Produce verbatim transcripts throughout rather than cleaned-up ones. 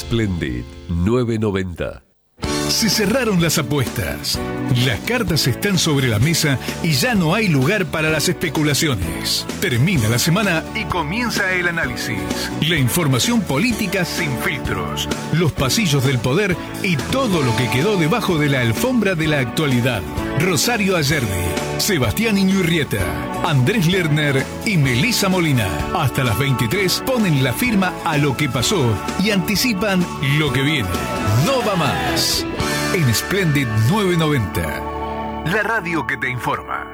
Splendid novecientos noventa. Se cerraron las apuestas. Las cartas están sobre la mesa y ya no hay lugar para las especulaciones. Termina la semana y comienza el análisis. La información política sin filtros. Los pasillos del poder y todo lo que quedó debajo de la alfombra de la actualidad. Rosario Ayerdi, Sebastián Iñurrieta, Andrés Lerner y Melissa Molina. Hasta las veintitrés ponen la firma a lo que pasó y anticipan lo que viene. No va más. En Splendid novecientos noventa. La radio que te informa.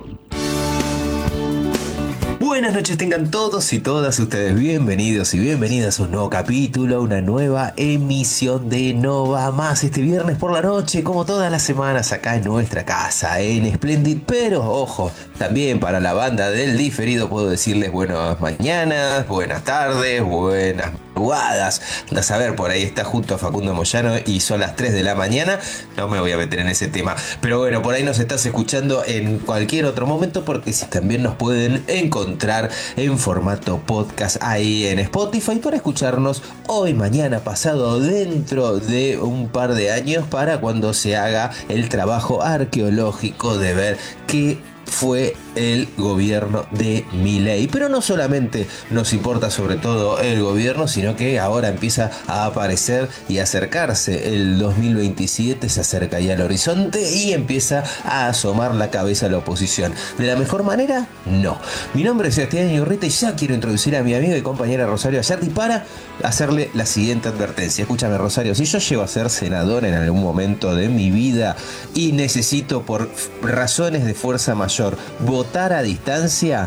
Buenas noches tengan todos y todas ustedes, bienvenidos y bienvenidas a un nuevo capítulo, una nueva emisión de No Va Más este viernes por la noche, como todas las semanas acá en nuestra casa, en Splendid. Pero ojo, también para la banda del diferido puedo decirles buenas mañanas, buenas tardes, buenas madrugadas. Andás a ver, por ahí está junto a Facundo Moyano y son las tres de la mañana. No me voy a meter en ese tema, pero bueno, por ahí nos estás escuchando en cualquier otro momento, porque si también nos pueden encontrar en formato podcast ahí en Spotify para escucharnos hoy, mañana, pasado, dentro de un par de años, para cuando se haga el trabajo arqueológico de ver qué fue el gobierno de Milei. Pero no solamente nos importa sobre todo el gobierno, sino que ahora empieza a aparecer y acercarse el dos mil veintisiete, se acerca ya al horizonte y empieza a asomar la cabeza a la oposición. ¿De la mejor manera? No. Mi nombre es Sebastián Iñurrieta y ya quiero introducir a mi amiga y compañera Rosario Ayerdi para hacerle la siguiente advertencia. Escúchame, Rosario, si yo llego a ser senador en algún momento de mi vida y necesito por razones de fuerza mayor votar a distancia,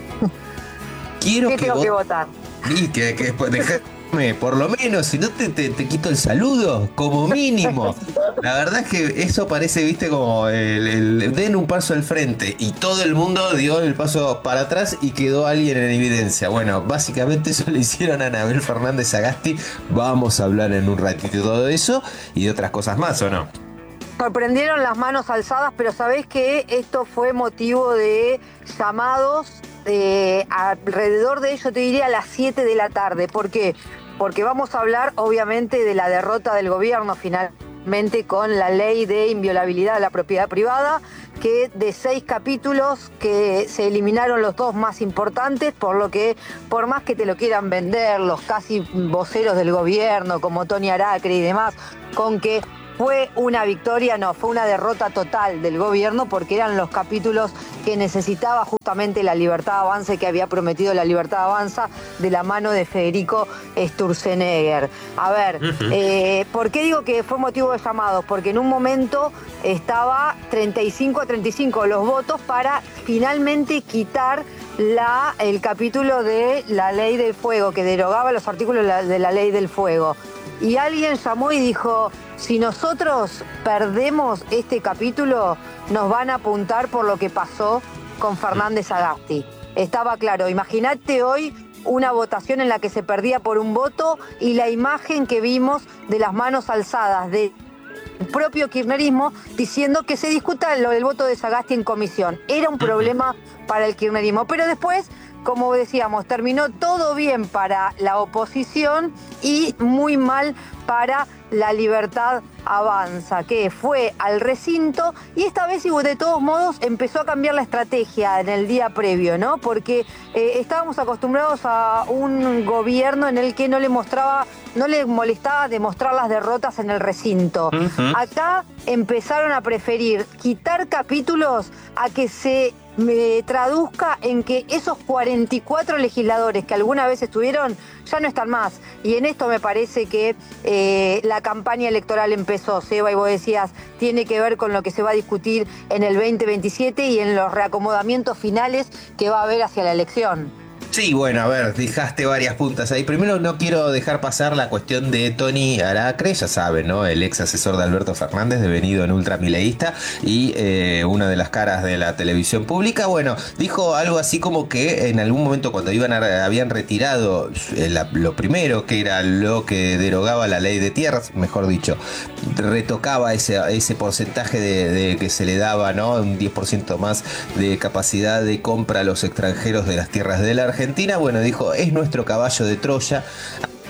quiero ¿Qué que tengo vos... que votar? Y que, que después dejame, por lo menos, si no te, te, te quito el saludo, como mínimo. La verdad es que eso parece, viste, como el, el den un paso al frente y todo el mundo dio el paso para atrás y quedó alguien en evidencia. Bueno, básicamente eso le hicieron a Anabel Fernández Sagasti. Vamos a hablar en un ratito de todo eso y de otras cosas más, ¿o no? Sorprendieron las manos alzadas, pero sabés que esto fue motivo de llamados eh, alrededor de ello, te diría a las siete de la tarde. ¿Por qué? Porque vamos a hablar obviamente de la derrota del gobierno finalmente con la ley de inviolabilidad de la propiedad privada, que de seis capítulos que se eliminaron los dos más importantes, por lo que por más que te lo quieran vender los casi voceros del gobierno como Tony Aracre y demás, con que fue una victoria, no, fue una derrota total del gobierno, porque eran los capítulos que necesitaba justamente la Libertad Avanza y que había prometido la Libertad Avanza de la mano de Federico Sturzenegger. A ver, uh-huh. eh, ¿por qué digo que fue motivo de llamados? Porque en un momento estaba treinta y cinco a treinta y cinco los votos para finalmente quitar la, el capítulo de la Ley del Fuego, que derogaba los artículos de la, de la Ley del Fuego. Y alguien llamó y dijo: si nosotros perdemos este capítulo, nos van a apuntar por lo que pasó con Fernández Sagasti. Estaba claro. Imagínate hoy una votación en la que se perdía por un voto y la imagen que vimos de las manos alzadas del propio kirchnerismo diciendo que se discuta lo del voto de Sagasti en comisión. Era un problema para el kirchnerismo. Pero después, como decíamos, terminó todo bien para la oposición y muy mal para la Libertad Avanza, que fue al recinto y esta vez, y de todos modos, empezó a cambiar la estrategia en el día previo, ¿no? Porque eh, estábamos acostumbrados a un gobierno en el que no le mostraba, no le molestaba demostrar las derrotas en el recinto. Uh-huh. Acá empezaron a preferir quitar capítulos a que se me traduzca en que esos cuarenta y cuatro legisladores que alguna vez estuvieron ya no están más. Y en esto me parece que eh, la campaña electoral empezó, Seba, y vos decías, tiene que ver con lo que se va a discutir en el veinte veintisiete y en los reacomodamientos finales que va a haber hacia la elección. Sí, bueno, a ver, dejaste varias puntas ahí. Primero, no quiero dejar pasar la cuestión de Tony Aracre, ya saben, ¿no? El ex asesor de Alberto Fernández, devenido en ultramileísta y eh, una de las caras de la televisión pública. Bueno, dijo algo así como que en algún momento, cuando iban a, habían retirado la, lo primero, que era lo que derogaba la ley de tierras, mejor dicho, retocaba ese, ese porcentaje de, de que se le daba, ¿no? Un diez por ciento más de capacidad de compra a los extranjeros de las tierras de la Argentina. Argentina, bueno, dijo, es nuestro caballo de Troya.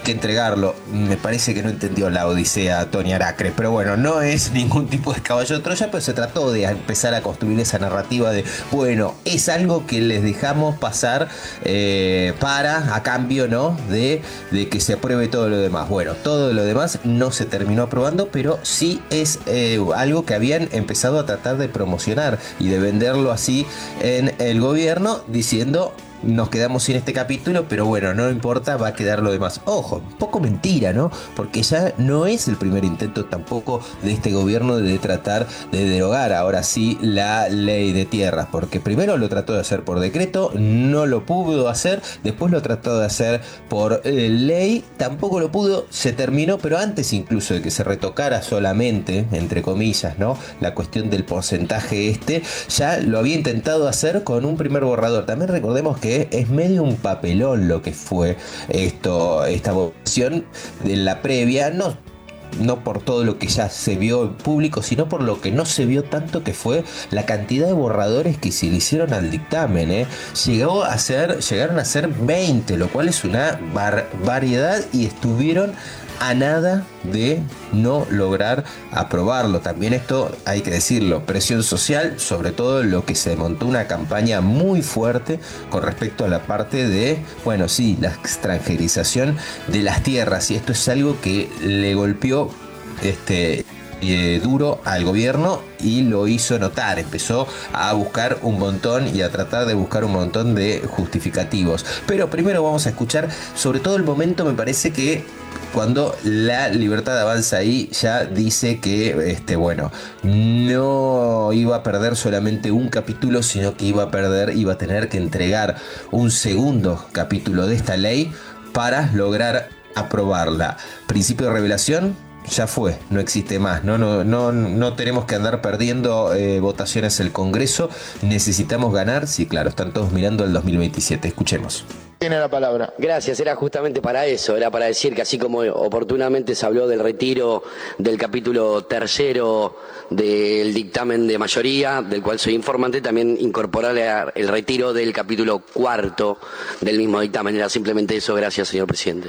que entregarlo. Me parece que no entendió la odisea Tony Aracre, pero bueno, no es ningún tipo de caballo de Troya, pero se trató de empezar a construir esa narrativa de, bueno, es algo que les dejamos pasar eh, para, a cambio, ¿no? De, de que se apruebe todo lo demás. Bueno, todo lo demás no se terminó aprobando, pero sí es eh, algo que habían empezado a tratar de promocionar y de venderlo así en el gobierno, diciendo: nos quedamos sin este capítulo, pero bueno, no importa, va a quedar lo demás. Ojo, un poco mentira, ¿no? Porque ya no es el primer intento tampoco de este gobierno de tratar de derogar ahora sí la ley de tierras, porque primero lo trató de hacer por decreto, no lo pudo hacer, después lo trató de hacer por eh, ley, tampoco lo pudo, se terminó, pero antes incluso de que se retocara solamente, entre comillas, ¿no? La cuestión del porcentaje este, ya lo había intentado hacer con un primer borrador. También recordemos que es medio un papelón lo que fue esto, esta votación de la previa, no, no por todo lo que ya se vio en público, sino por lo que no se vio tanto, que fue la cantidad de borradores que se le hicieron al dictamen, ¿eh? Llegó a ser, llegaron a ser veinte, lo cual es una bar- variedad, y estuvieron a nada de no lograr aprobarlo. También esto hay que decirlo, presión social, sobre todo lo que se montó una campaña muy fuerte con respecto a la parte de, bueno, sí, la extranjerización de las tierras, y esto es algo que le golpeó este Eh, duro al gobierno y lo hizo notar. Empezó a buscar un montón y a tratar de buscar un montón de justificativos. Pero primero vamos a escuchar sobre todo el momento, me parece que cuando La Libertad Avanza ahí ya dice que este, bueno, no iba a perder solamente un capítulo, sino que iba a perder, iba a tener que entregar un segundo capítulo de esta ley para lograr aprobarla. Principio de revelación: ya fue, no existe más, no, no, no, no tenemos que andar perdiendo eh, votaciones en el Congreso, necesitamos ganar. Sí, claro, están todos mirando el dos mil veintisiete, escuchemos. Tiene la palabra. Gracias, era justamente para eso, era para decir que así como oportunamente se habló del retiro del capítulo tercero del dictamen de mayoría, del cual soy informante, también incorporar el retiro del capítulo cuarto del mismo dictamen. Era simplemente eso. Gracias, señor presidente.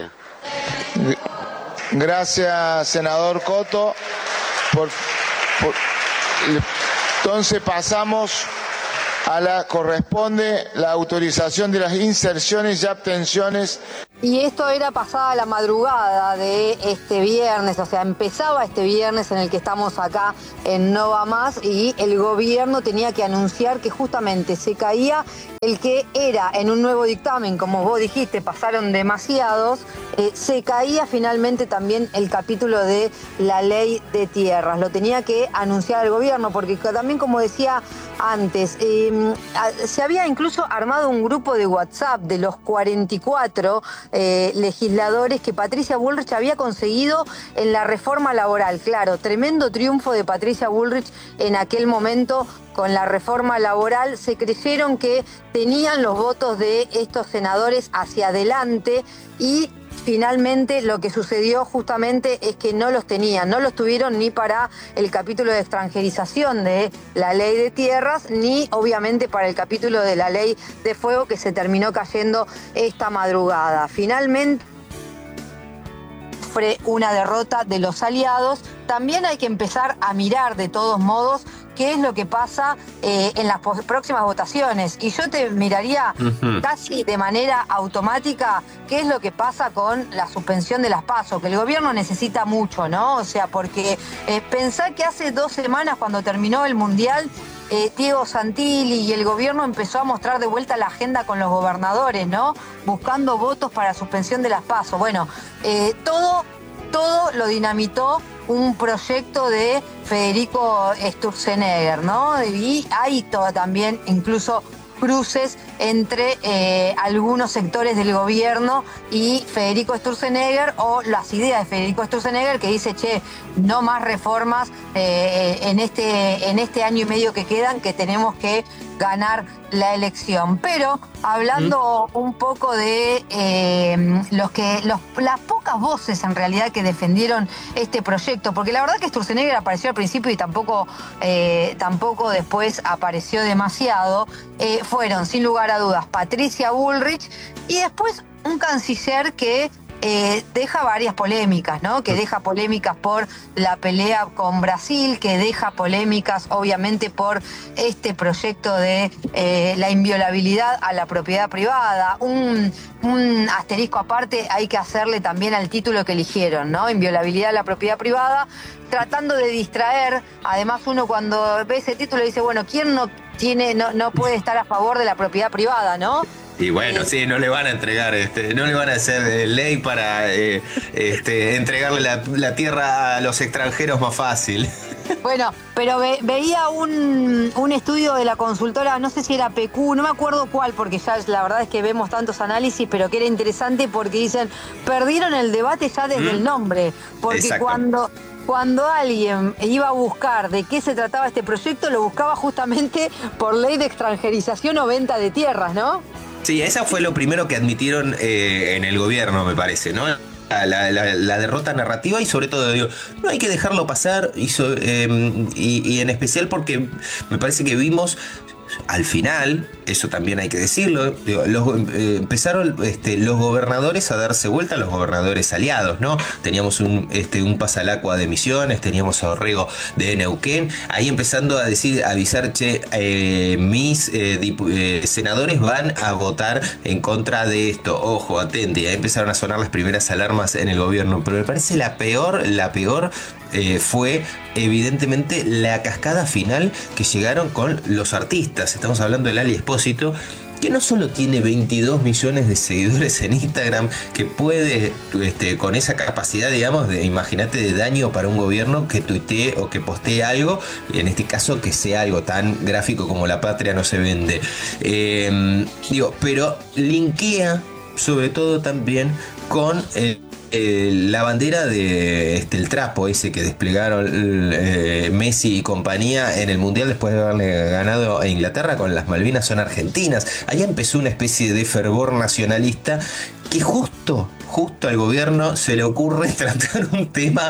Gracias, senador Coto. Por, por, entonces pasamos a la corresponde la autorización de las inserciones y abstenciones. Y esto era pasada la madrugada de este viernes, o sea, empezaba este viernes en el que estamos acá en No Va Más, y el gobierno tenía que anunciar que justamente se caía el que era en un nuevo dictamen, como vos dijiste, pasaron demasiados, eh, se caía finalmente también el capítulo de la ley de tierras. Lo tenía que anunciar el gobierno, porque también, como decía antes, eh, se había incluso armado un grupo de WhatsApp de los cuarenta y cuatro eh, legisladores que Patricia Bullrich había conseguido en la reforma laboral. Claro, tremendo triunfo de Patricia Bullrich en aquel momento con la reforma laboral. Se creyeron que tenían los votos de estos senadores hacia adelante, y finalmente lo que sucedió justamente es que no los tenían, no los tuvieron ni para el capítulo de extranjerización de la ley de tierras, ni obviamente para el capítulo de la ley de fuego, que se terminó cayendo esta madrugada. Finalmente fue una derrota de los aliados. También hay que empezar a mirar de todos modos qué es lo que pasa eh, en las próximas votaciones. Y yo te miraría uh-huh. casi de manera automática qué es lo que pasa con la suspensión de las PASO, que el gobierno necesita mucho, ¿no? O sea, porque eh, pensar que hace dos semanas, cuando terminó el Mundial, eh, Diego Santilli y el gobierno empezó a mostrar de vuelta la agenda con los gobernadores, ¿no? Buscando votos para la suspensión de las PASO. Bueno, eh, todo, todo lo dinamitó un proyecto de Federico Sturzenegger, ¿no? Y hay todo, también incluso cruces entre eh, algunos sectores del gobierno y Federico Sturzenegger, o las ideas de Federico Sturzenegger, que dice, che, no más reformas eh, en, este, en este año y medio que quedan, que tenemos que ganar la elección. Pero hablando mm. un poco de eh, los que los, las pocas voces en realidad que defendieron este proyecto, porque la verdad que Sturzenegger apareció al principio y tampoco, eh, tampoco después apareció demasiado, eh, fueron sin lugar a dudas Patricia Bullrich y después un canciller que eh, deja varias polémicas, ¿no? Que deja polémicas por la pelea con Brasil, que deja polémicas obviamente por este proyecto de eh, la inviolabilidad a la propiedad privada. Un, un asterisco aparte hay que hacerle también al título que eligieron, ¿no? Inviolabilidad a la propiedad privada, tratando de distraer. Además, uno cuando ve ese título dice, bueno, ¿quién no tiene, no, no puede estar a favor de la propiedad privada, ¿no? Y bueno, sí, no le van a entregar, este, no le van a hacer eh, ley para eh, este, entregarle la, la tierra a los extranjeros más fácil. Bueno, pero ve, veía un, un estudio de la consultora, no sé si era P Q, no me acuerdo cuál, porque ya la verdad es que vemos tantos análisis, pero que era interesante porque dicen, perdieron el debate ya desde ¿Mm? el nombre, porque Exacto. cuando... Cuando alguien iba a buscar de qué se trataba este proyecto, lo buscaba justamente por ley de extranjerización o venta de tierras, ¿no? Sí, esa fue lo primero que admitieron eh, en el gobierno, me parece, ¿no? La, la, la derrota narrativa y sobre todo, digo, no hay que dejarlo pasar y, so, eh, y, y en especial porque me parece que vimos... Al final, eso también hay que decirlo, digo, los, eh, empezaron este, los gobernadores a darse vuelta, los gobernadores aliados, ¿no? Teníamos un, este, un Pasalacua de Misiones, teníamos a Orrego de Neuquén, ahí empezando a decir, a avisar, che, eh, mis eh, eh, senadores van a votar en contra de esto, ojo, atente, y ahí empezaron a sonar las primeras alarmas en el gobierno, pero me parece la peor, la peor eh, fue evidentemente la cascada final que llegaron con los artistas. Estamos hablando del Ali Espósito, que no solo tiene veintidós millones de seguidores en Instagram, que puede, este, con esa capacidad, digamos, de, imagínate, de daño para un gobierno que tuitee o que postee algo, en este caso que sea algo tan gráfico como la patria no se vende. Eh, digo, pero linkea sobre todo también con... Eh, Eh, la bandera de este, el trapo ese que desplegaron eh, Messi y compañía en el Mundial después de haberle ganado a Inglaterra con las Malvinas son argentinas. Ahí empezó una especie de fervor nacionalista que justo, justo al gobierno se le ocurre tratar un tema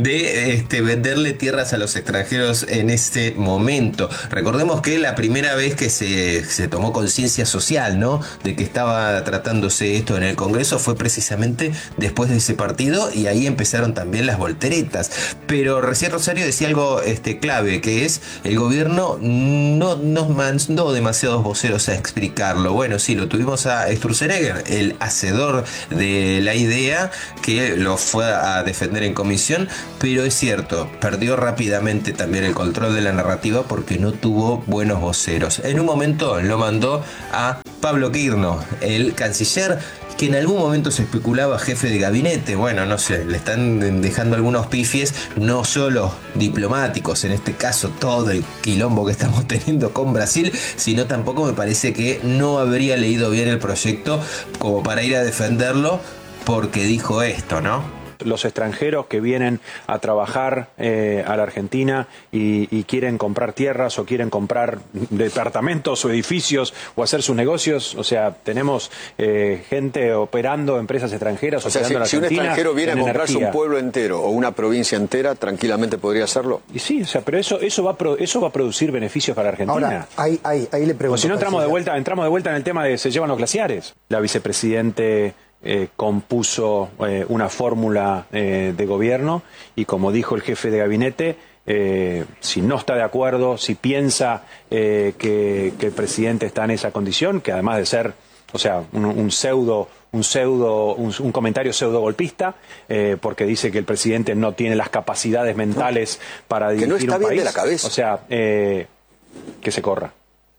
de este, venderle tierras a los extranjeros en este momento. Recordemos que la primera vez que se, se tomó conciencia social, ¿no?, de que estaba tratándose esto en el Congreso fue precisamente después de ese partido y ahí empezaron también las volteretas. Pero recién Rosario decía algo este, clave, que es el gobierno no nos mandó demasiados voceros a explicarlo. Bueno, sí, lo tuvimos a Sturzenegger, el hacedor de la idea, que lo fue a defender en comisión, pero es cierto, perdió rápidamente también el control de la narrativa porque no tuvo buenos voceros. En un momento lo mandó a Pablo Quirno, el canciller, que en algún momento se especulaba jefe de gabinete. Bueno, no sé, le están dejando algunos pifies, no solo diplomáticos, en este caso todo el quilombo que estamos teniendo con Brasil, sino tampoco me parece que no habría leído bien el proyecto como para ir a defenderlo porque dijo esto, ¿no? Los extranjeros que vienen a trabajar eh, a la Argentina y, y quieren comprar tierras o quieren comprar departamentos o edificios o hacer sus negocios, o sea, tenemos eh, gente operando, empresas extranjeras o sea, operando si, en la Argentina. Si un extranjero viene a comprarse energía. un pueblo entero o una provincia entera, tranquilamente podría hacerlo. Y sí, o sea, pero eso eso va a pro, eso va a producir beneficios para la Argentina. Ahora, ahí, ahí, ahí le pregunto. O si no entramos de vuelta, entramos de vuelta en el tema de se llevan los glaciares. La vicepresidente Eh, compuso eh, una fórmula eh, de gobierno y, como dijo el jefe de gabinete, eh, si no está de acuerdo, si piensa eh, que, que el presidente está en esa condición, que además de ser, o sea, un, un pseudo un pseudo un, un comentario pseudo golpista, eh, porque dice que el presidente no tiene las capacidades mentales no, para dirigir que no está un bien país. de la cabeza. O sea, eh, que se corra.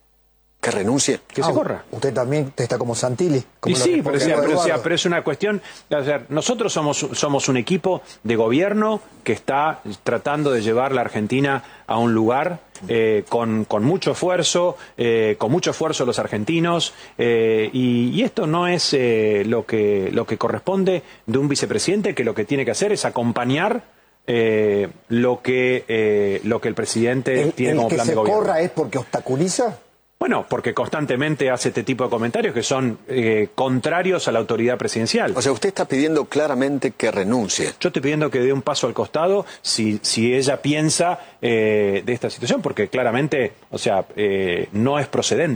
Que renuncie. Que ah, se corra. Usted también está como Santilli. Como y sí, pero, o sea, pero, o sea, pero es una cuestión... O sea, nosotros somos, somos un equipo de gobierno que está tratando de llevar la Argentina a un lugar eh, con, con mucho esfuerzo, eh, con mucho esfuerzo los argentinos, eh, y, y esto no es eh, lo, que, lo que corresponde de un vicepresidente, que lo que tiene que hacer es acompañar eh, lo, que, eh, lo que el presidente el, tiene el como que plan de se gobierno. corra es porque obstaculiza. Bueno, porque constantemente hace este tipo de comentarios que son eh, contrarios a la autoridad presidencial. O sea, usted está pidiendo claramente que renuncie. Yo estoy pidiendo que dé un paso al costado si, si ella piensa eh, de esta situación, porque claramente, o sea, eh, no es procedente.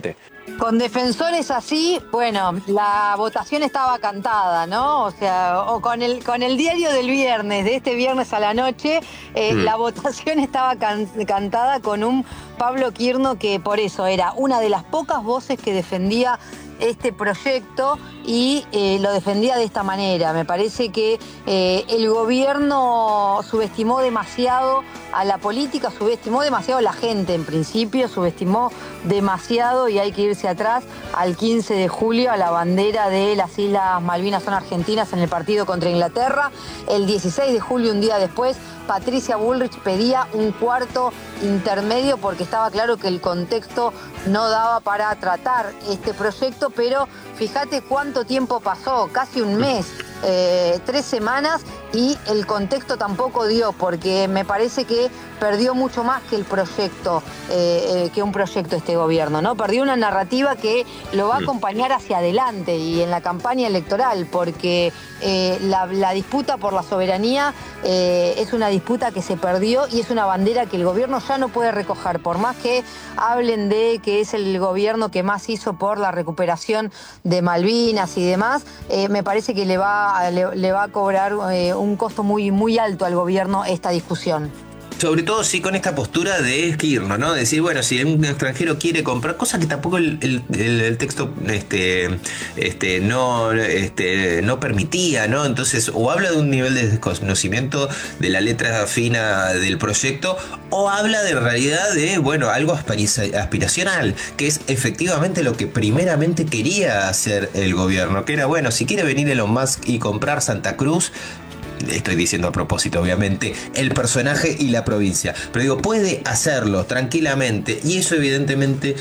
Con defensores así, bueno, la votación estaba cantada, ¿no? O sea, o con el con el diario del viernes, de este viernes a la noche, eh, mm. la votación estaba can, cantada con un Pablo Quirno que por eso era una de las pocas voces que defendía este proyecto y eh, lo defendía de esta manera. Me parece que eh, el gobierno subestimó demasiado a la política, subestimó demasiado a la gente en principio, subestimó demasiado y hay que irse atrás al quince de julio, a la bandera de las Islas Malvinas son argentinas en el partido contra Inglaterra. El dieciséis de julio, un día después, Patricia Bullrich pedía un cuarto intermedio porque estaba claro que el contexto no daba para tratar este proyecto, pero fíjate cuánto tiempo pasó, casi un mes, eh, tres semanas, y el contexto tampoco dio, porque me parece que perdió mucho más que el proyecto, eh, eh, que un proyecto este gobierno, ¿no? Perdió una narrativa que lo va a acompañar hacia adelante y en la campaña electoral, porque eh, la, la disputa por la soberanía eh, es una disputa que se perdió y es una bandera que el gobierno ya no puede recoger, por más que hablen de que es el gobierno que más hizo por la recuperación de Malvinas y demás, eh, me parece que le va, le, le va a cobrar eh, un costo muy, muy alto al gobierno esta discusión. Sobre todo sí con esta postura de Quirno, ¿no? Decir, bueno, si un extranjero quiere comprar, cosa que tampoco el, el, el texto este, este, no, este, no permitía, ¿no? Entonces, o habla de un nivel de desconocimiento de la letra fina del proyecto, o habla de realidad de, bueno, algo aspiracional, que es efectivamente lo que primeramente quería hacer el gobierno, que era, bueno, si quiere venir Elon Musk y comprar Santa Cruz, estoy diciendo a propósito, obviamente, el personaje y la provincia. Pero digo, puede hacerlo tranquilamente. Y eso, evidentemente,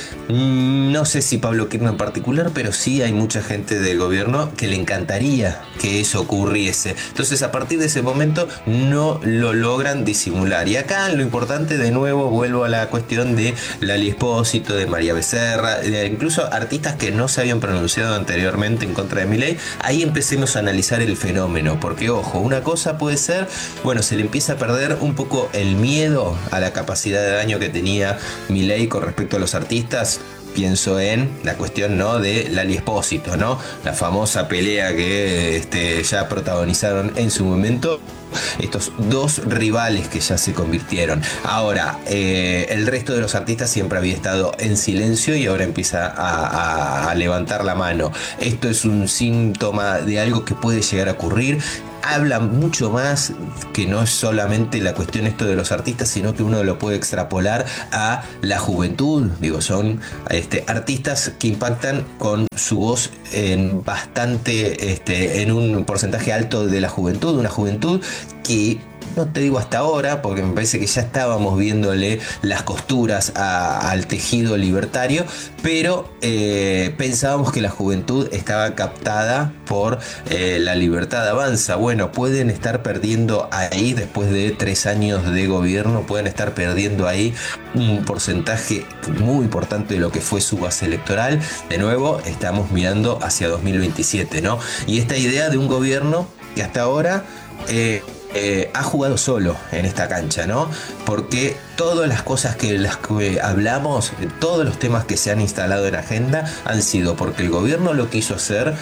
no sé si Pablo Quirno en particular, pero sí hay mucha gente del gobierno que le encantaría que eso ocurriese. Entonces, a partir de ese momento, no lo logran disimular. Y acá, lo importante, de nuevo, vuelvo a la cuestión de Lali Espósito, de María Becerra, de incluso artistas que no se habían pronunciado anteriormente en contra de Milei. Ahí empecemos a analizar el fenómeno. Porque, ojo, una cosa cosa puede ser, bueno, se le empieza a perder un poco el miedo a la capacidad de daño que tenía Milei con respecto a los artistas. Pienso en la cuestión, ¿no?, de Lali Espósito, ¿no? La famosa pelea que este, ya protagonizaron en su momento estos dos rivales que ya se convirtieron. Ahora, eh, el resto de los artistas siempre había estado en silencio y ahora empieza a, a, a levantar la mano. Esto es un síntoma de algo que puede llegar a ocurrir. Habla mucho más, que no es solamente la cuestión esto de los artistas, sino que uno lo puede extrapolar a la juventud. Digo, son este, artistas que impactan con su voz en bastante, este, en un porcentaje alto de la juventud, una juventud que, no te digo hasta ahora, porque me parece que ya estábamos viéndole las costuras a, al tejido libertario, pero eh, pensábamos que la juventud estaba captada por eh, la Libertad Avanza. Bueno, pueden estar perdiendo ahí, después de tres años de gobierno, pueden estar perdiendo ahí un porcentaje muy importante de lo que fue su base electoral. De nuevo, estamos mirando hacia dos mil veintisiete, ¿no? Y esta idea de un gobierno que hasta ahora Eh, Eh, ha jugado solo en esta cancha, ¿no? Porque todas las cosas que las que hablamos, todos los temas que se han instalado en agenda han sido porque el gobierno lo quiso hacer,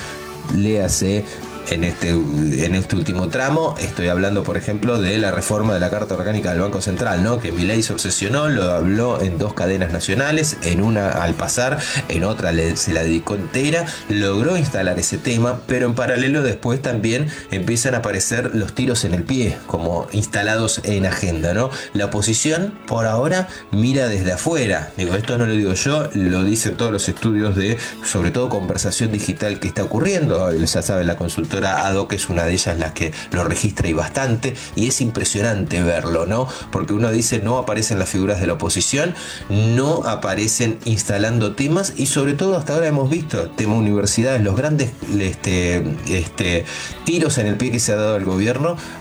léase en este, en este último tramo. Estoy hablando, por ejemplo, de la reforma de la Carta Orgánica del Banco Central, ¿no? Que Milei se obsesionó, lo habló en dos cadenas nacionales, en una al pasar, en otra le, se la dedicó entera, logró instalar ese tema, pero en paralelo después también empiezan a aparecer los tiros en el pie, como instalados en agenda, ¿no? La oposición, por ahora, mira desde afuera. Digo, esto no lo digo yo, lo dicen todos los estudios de, sobre todo, conversación digital que está ocurriendo. Ya saben, la consultora A D O C es una de ellas las que lo registra y bastante, y es impresionante verlo, ¿no? Porque uno dice, no aparecen las figuras de la oposición, no aparecen instalando temas, y sobre todo hasta ahora hemos visto tema universidades, los grandes este, este, tiros en el pie que se ha dado al gobierno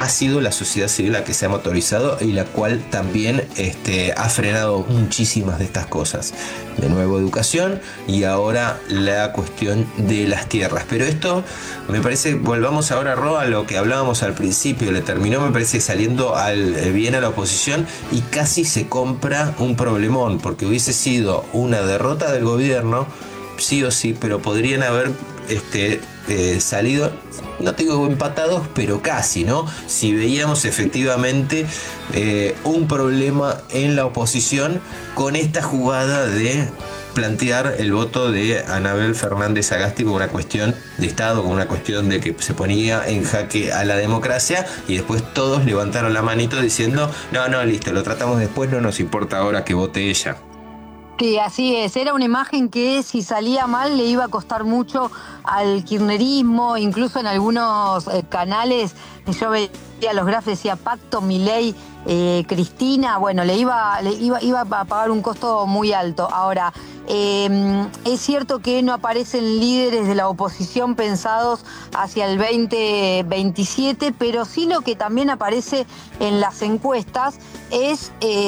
ha sido la sociedad civil la que se ha motorizado y la cual también este, ha frenado muchísimas de estas cosas. De nuevo educación y ahora la cuestión de las tierras. Pero esto me parece, volvamos ahora, Ro, a lo que hablábamos al principio, le terminó me parece saliendo al, bien a la oposición y casi se compra un problemón, porque hubiese sido una derrota del gobierno, sí o sí, pero podrían haber este, eh, salido, no te digo empatados, pero casi, ¿no? Si veíamos efectivamente eh, un problema en la oposición con esta jugada de plantear el voto de Anabel Fernández Sagasti por una cuestión de Estado, con una cuestión de que se ponía en jaque a la democracia, y después todos levantaron la manito diciendo no, no, listo, lo tratamos después, no nos importa ahora que vote ella. Sí, así es. Era una imagen que si salía mal le iba a costar mucho al kirchnerismo, incluso en algunos eh, canales yo veía los grafos, decía Pacto Milei eh, Cristina, bueno, le iba, le iba, iba a pagar un costo muy alto. Ahora, eh, es cierto que no aparecen líderes de la oposición pensados hacia el veinte veintisiete, pero sí lo que también aparece en las encuestas es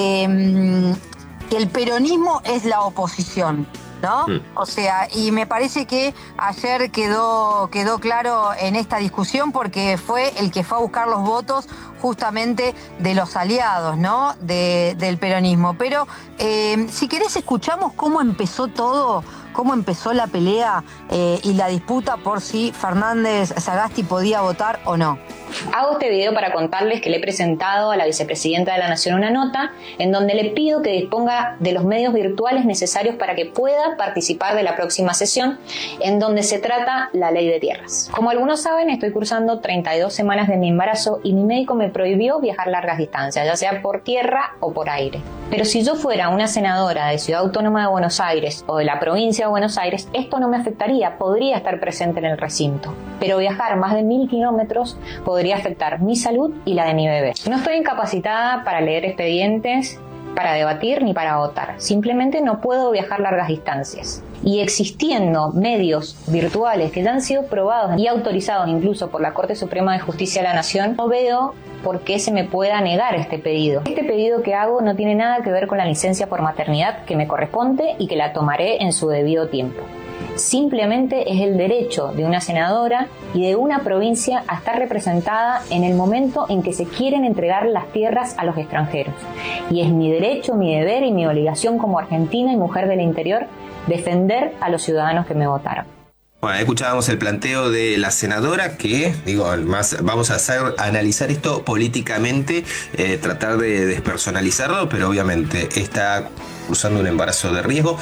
Eh, que el peronismo es la oposición, ¿no? Mm. O sea, y me parece que ayer quedó, quedó claro en esta discusión porque fue el que fue a buscar los votos justamente de los aliados, ¿no? De, del peronismo. Pero eh, si querés escuchamos cómo empezó todo, cómo empezó la pelea eh, y la disputa por si Fernández Sagasti podía votar o no. Hago este video para contarles que le he presentado a la vicepresidenta de la Nación una nota en donde le pido que disponga de los medios virtuales necesarios para que pueda participar de la próxima sesión en donde se trata la ley de tierras. Como algunos saben, estoy cursando treinta y dos semanas de mi embarazo y mi médico me prohibió viajar largas distancias, ya sea por tierra o por aire. Pero si yo fuera una senadora de Ciudad Autónoma de Buenos Aires o de la provincia de Buenos Aires, esto no me afectaría, podría estar presente en el recinto. Pero viajar más de mil kilómetros podría afectar mi salud y la de mi bebé. No estoy incapacitada para leer expedientes, para debatir ni para votar. Simplemente no puedo viajar largas distancias. Y existiendo medios virtuales que ya han sido probados y autorizados incluso por la Corte Suprema de Justicia de la Nación, no veo por qué se me pueda negar este pedido. Este pedido que hago no tiene nada que ver con la licencia por maternidad que me corresponde y que la tomaré en su debido tiempo. Simplemente es el derecho de una senadora y de una provincia a estar representada en el momento en que se quieren entregar las tierras a los extranjeros. Y es mi derecho, mi deber y mi obligación como argentina y mujer del interior defender a los ciudadanos que me votaron. Bueno, escuchábamos el planteo de la senadora que, digo, más vamos a hacer analizar esto políticamente, eh, tratar de despersonalizarlo, pero obviamente está usando un embarazo de riesgo.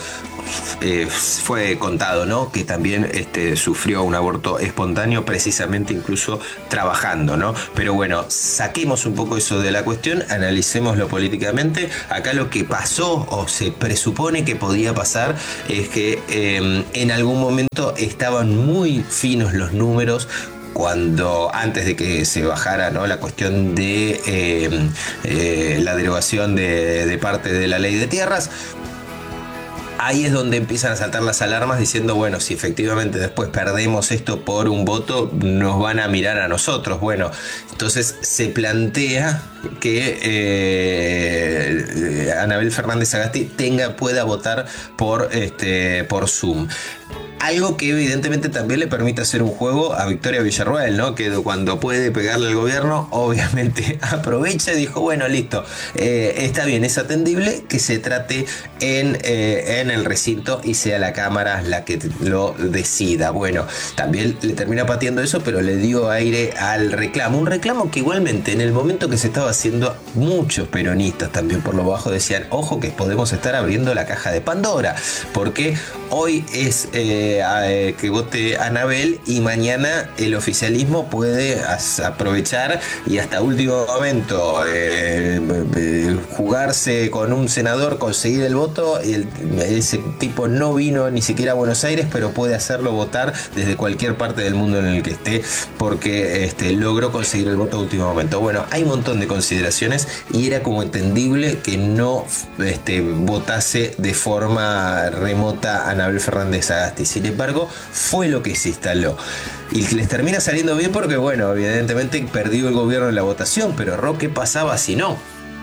Eh, fue contado, ¿no?, que también este, sufrió un aborto espontáneo, precisamente incluso trabajando, ¿no? Pero bueno, saquemos un poco eso de la cuestión, analicémoslo políticamente. Acá lo que pasó o se presupone que podía pasar es que eh, en algún momento estaban muy finos los números cuando antes de que se bajara, ¿no?, la cuestión de eh, eh, la derogación de, de parte de la ley de tierras. Ahí es donde empiezan a saltar las alarmas diciendo, bueno, si efectivamente después perdemos esto por un voto, nos van a mirar a nosotros. Bueno, entonces se plantea que eh, Anabel Fernández Sagasti tenga, pueda votar por, este, por Zoom. Algo que evidentemente también le permite hacer un juego a Victoria Villarruel, ¿no?, que cuando puede pegarle al gobierno, obviamente aprovecha y dijo, bueno, listo, eh, está bien, es atendible que se trate en, eh, en el recinto y sea la Cámara la que lo decida. Bueno, también le termina pateando eso, pero le dio aire al reclamo. Un reclamo que igualmente en el momento que se estaba haciendo, muchos peronistas también por lo bajo decían, ojo que podemos estar abriendo la caja de Pandora, porque hoy es... Eh, que vote Anabel y mañana el oficialismo puede aprovechar y hasta último momento eh, eh, jugarse con un senador, conseguir el voto, y el, ese tipo no vino ni siquiera a Buenos Aires, pero puede hacerlo votar desde cualquier parte del mundo en el que esté, porque este, logró conseguir el voto a último momento. Bueno, hay un montón de consideraciones y era como entendible que no este, votase de forma remota Anabel Fernández Sagasti. Sin Sin embargo, fue lo que se instaló. Y les termina saliendo bien porque, bueno, evidentemente perdió el gobierno en la votación, pero Ro, ¿qué pasaba si no?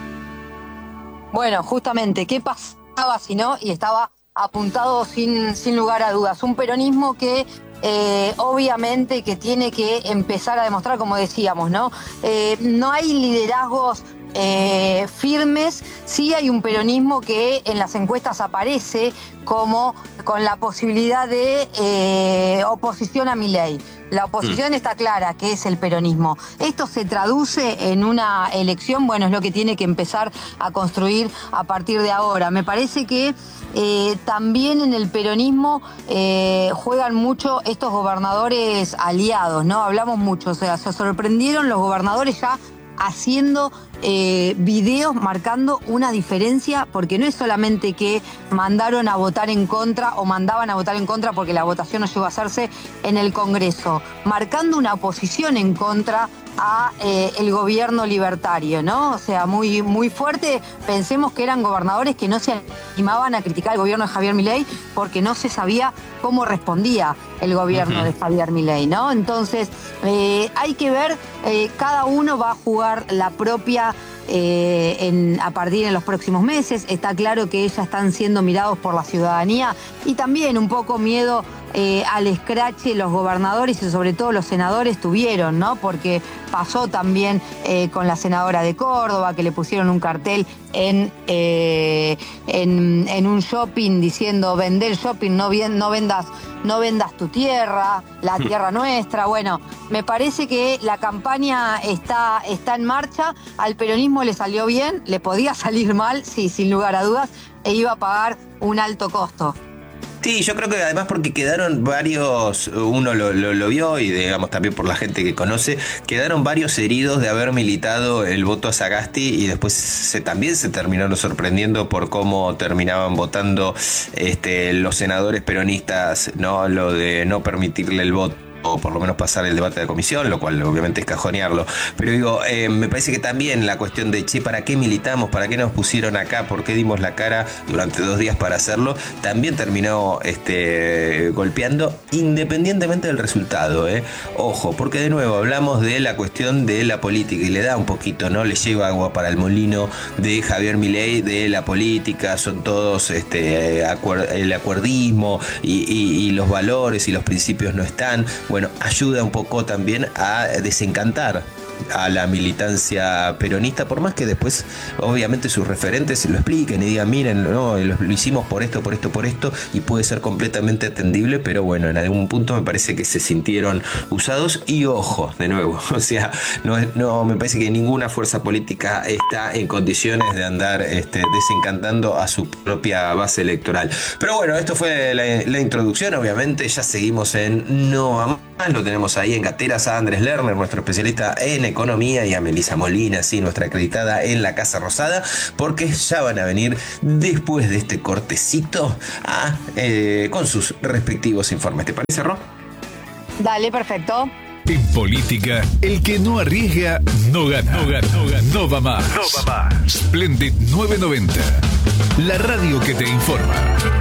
Bueno, justamente, ¿qué pasaba si no? Y estaba apuntado sin, sin lugar a dudas. Un peronismo que eh, obviamente que tiene que empezar a demostrar, como decíamos, ¿no? Eh, no hay liderazgos eh, firmes, sí hay un peronismo que en las encuestas aparece como con la posibilidad de eh, oposición a Milei. La oposición está clara, que es el peronismo. Esto se traduce en una elección, bueno, es lo que tiene que empezar a construir a partir de ahora. Me parece que eh, también en el peronismo eh, juegan mucho estos gobernadores aliados, ¿no? Hablamos mucho, o sea, se sorprendieron los gobernadores ya haciendo eh, videos marcando una diferencia, porque no es solamente que mandaron a votar en contra o mandaban a votar en contra porque la votación no llegó a hacerse en el Congreso, marcando una posición en contra a eh, el gobierno libertario, ¿no? O sea, muy, muy fuerte. Pensemos que eran gobernadores que no se animaban a criticar el gobierno de Javier Milei porque no se sabía cómo respondía el gobierno uh-huh. de Javier Milei, ¿no? Entonces, eh, hay que ver, eh, cada uno va a jugar la propia eh, en, a partir de los próximos meses. Está claro que ellas están siendo mirados por la ciudadanía y también un poco miedo Eh, al escrache los gobernadores y sobre todo los senadores tuvieron, ¿no? Porque pasó también eh, con la senadora de Córdoba, que le pusieron un cartel en, eh, en, en un shopping diciendo vender shopping, no, bien, no, vendas, no vendas tu tierra, la tierra nuestra. Bueno, me parece que la campaña está, está en marcha, al peronismo le salió bien, le podía salir mal, sí, sin lugar a dudas, e iba a pagar un alto costo. Sí, yo creo que además porque quedaron varios, uno lo, lo, lo vio y digamos también por la gente que conoce, quedaron varios heridos de haber militado el voto a Sagasti y después se, también se terminaron sorprendiendo por cómo terminaban votando este, los senadores peronistas, ¿no? Lo de no permitirle el voto, o por lo menos pasar el debate de comisión, lo cual obviamente es cajonearlo. Pero digo, eh, me parece que también la cuestión de, che, ¿para qué militamos? ¿Para qué nos pusieron acá? ¿Por qué dimos la cara durante dos días para hacerlo? También terminó este, golpeando, independientemente del resultado, ¿eh? Ojo, porque de nuevo hablamos de la cuestión de la política y le da un poquito, ¿no? Le lleva agua para el molino de Javier Milei, de la política, son todos este, acuer- el acuerdismo y, y, y los valores y los principios no están. Bueno, ayuda un poco también a desencantar a la militancia peronista, por más que después obviamente sus referentes lo expliquen y digan, miren, no, lo, lo hicimos por esto, por esto, por esto, y puede ser completamente atendible, pero bueno, en algún punto me parece que se sintieron usados. Y ojo, de nuevo, o sea, no, no me parece que ninguna fuerza política está en condiciones de andar este, desencantando a su propia base electoral. Pero bueno, esto fue la, la introducción, obviamente ya seguimos en No Va Más, lo tenemos ahí en Gateras a Andrés Lerner, nuestro especialista en economía, y a Melissa Molina, sí, nuestra acreditada en la Casa Rosada, porque ya van a venir después de este cortecito a, eh, con sus respectivos informes. ¿Te parece, Ro? Dale, perfecto. En política, el que no arriesga no gana. No gana, no gana. No va más. No va más. Splendid novecientos noventa, la radio que te informa.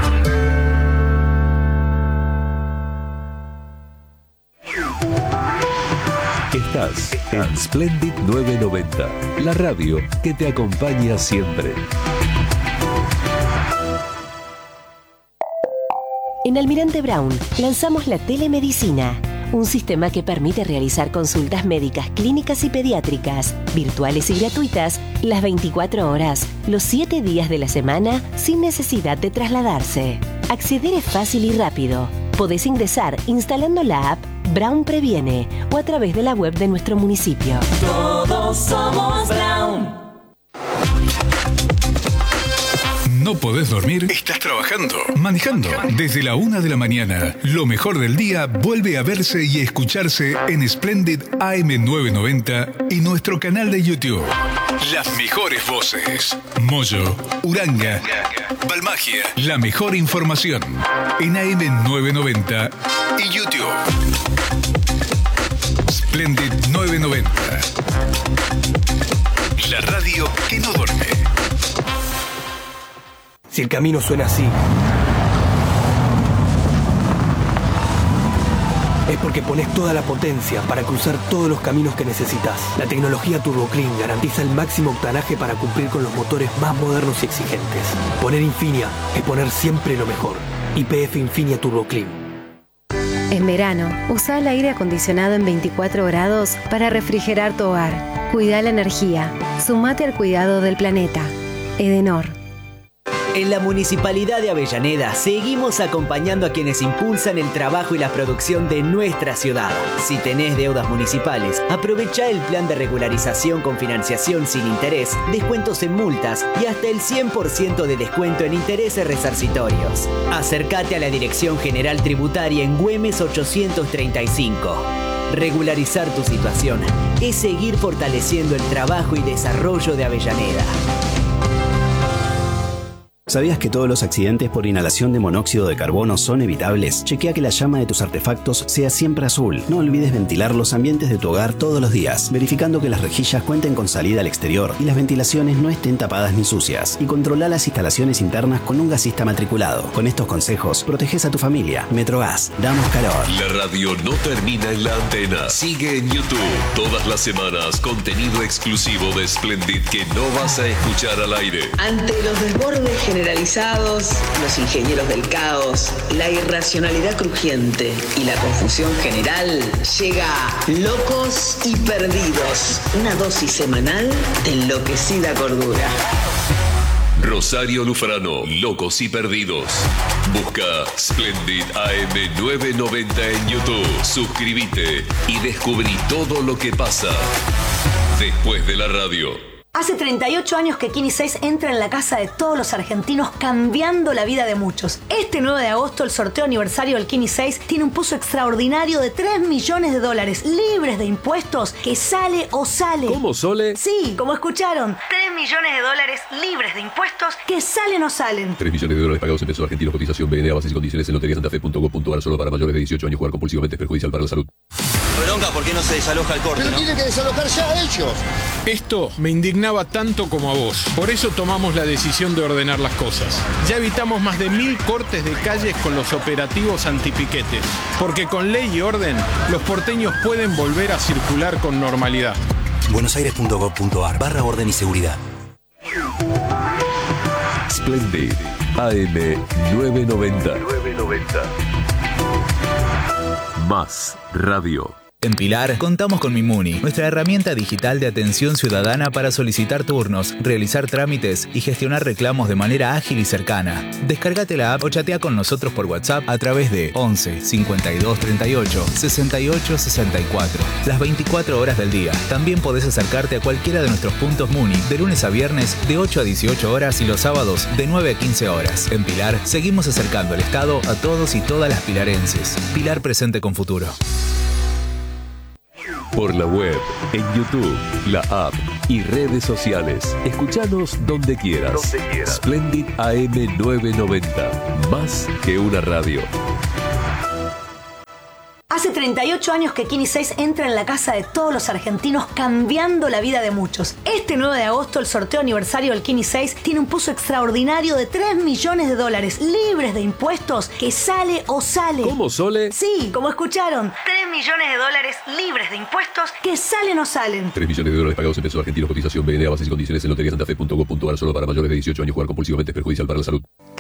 Estás en Splendid novecientos noventa, la radio que te acompaña siempre. En Almirante Brown lanzamos la telemedicina, un sistema que permite realizar consultas médicas, clínicas y pediátricas, virtuales y gratuitas, las veinticuatro horas, los siete días de la semana, sin necesidad de trasladarse. Acceder es fácil y rápido. Podés ingresar instalando la app Brown Previene o a través de la web de nuestro municipio. Todos somos Brown. ¿No podés dormir? ¿Estás trabajando? ¿Manejando? Desde la una de la mañana, lo mejor del día vuelve a verse y escucharse en Splendid A M novecientos noventa y nuestro canal de YouTube. Las mejores voces. Moyo, Uranga, Balmagia. La mejor información en A M novecientos noventa y YouTube. Splendid novecientos noventa. La radio que no duerme. Si el camino suena así, es porque pones toda la potencia para cruzar todos los caminos que necesitas. La tecnología Turbo Clean garantiza el máximo octanaje para cumplir con los motores más modernos y exigentes. Poner Infinia es poner siempre lo mejor. Y P F Infinia Turbo Clean. En verano, usa el aire acondicionado en veinticuatro grados para refrigerar tu hogar. Cuida la energía. Sumate al cuidado del planeta. Edenor. En la Municipalidad de Avellaneda seguimos acompañando a quienes impulsan el trabajo y la producción de nuestra ciudad. Si tenés deudas municipales, aprovecha el plan de regularización con financiación sin interés, descuentos en multas y hasta el cien por ciento de descuento en intereses resarcitorios. Acércate a la Dirección General Tributaria en Güemes ochocientos treinta y cinco. Regularizar tu situación es seguir fortaleciendo el trabajo y desarrollo de Avellaneda. ¿Sabías que todos los accidentes por inhalación de monóxido de carbono son evitables? Chequea que la llama de tus artefactos sea siempre azul. No olvides ventilar los ambientes de tu hogar todos los días, verificando que las rejillas cuenten con salida al exterior y las ventilaciones no estén tapadas ni sucias. Y controla las instalaciones internas con un gasista matriculado. Con estos consejos, proteges a tu familia. Metrogas, damos calor. La radio no termina en la antena. Sigue en YouTube. Todas las semanas, contenido exclusivo de Splendid que no vas a escuchar al aire. Ante los desbordes generales generalizados, los ingenieros del caos, la irracionalidad crujiente y la confusión general, llega Locos y Perdidos, una dosis semanal de enloquecida cordura. Rosario Lufrano, Locos y Perdidos. Busca Splendid A M novecientos noventa en YouTube. Suscríbete y descubrí todo lo que pasa después de la radio. Hace treinta y ocho años que Kini seis entra en la casa de todos los argentinos, cambiando la vida de muchos. Este nueve de agosto, el sorteo aniversario del Kini seis tiene un puzo extraordinario de tres millones de dólares, libres de impuestos, que sale o sale. ¿Cómo, Sole? Sí, como escucharon. tres millones de dólares libres de impuestos, que salen o salen. tres millones de dólares pagados en pesos argentinos. Cotización B N A, bases y condiciones en lotería santa fe punto com punto a r. Solo para mayores de dieciocho años. Jugar compulsivamente es perjudicial para la salud. Bronca, ¿por qué no se desaloja el corte, Pero no? tiene que desalojar ya a ellos. Esto me indignaba tanto como a vos. Por eso tomamos la decisión de ordenar las cosas. Ya evitamos más de mil cortes de calles con los operativos antipiquetes. Porque con ley y orden, los porteños pueden volver a circular con normalidad. buenosaires punto gov punto a r barra orden y seguridad. Splendid A M novecientos noventa. Más radio. En Pilar, contamos con Mimuni, nuestra herramienta digital de atención ciudadana para solicitar turnos, realizar trámites y gestionar reclamos de manera ágil y cercana. Descárgate la app o chatea con nosotros por WhatsApp a través de once cincuenta y dos treinta y ocho sesenta y ocho sesenta y cuatro. Las veinticuatro horas del día. También podés acercarte a cualquiera de nuestros puntos Muni de lunes a viernes de ocho a dieciocho horas y los sábados de nueve a quince horas. En Pilar, seguimos acercando el Estado a todos y todas las pilarenses. Pilar presente con futuro. Por la web, en YouTube, la app y redes sociales. Escuchanos donde quieras. Donde quieras. Splendid A M novecientos noventa. Más que una radio. Hace treinta y ocho años que Kini seis entra en la casa de todos los argentinos, cambiando la vida de muchos. Este nueve de agosto, el sorteo aniversario del Kini seis tiene un puzo extraordinario de tres millones de dólares, libres de impuestos, que sale o sale. ¿Cómo, Sole? Sí, como escucharon. tres millones de dólares libres de impuestos, que salen o salen. tres millones de dólares pagados en pesos argentinos. Cotización B N A, bases y condiciones en lotería santa fe punto com punto a r. Solo para mayores de dieciocho años. Jugar compulsivamente es perjudicial para la salud.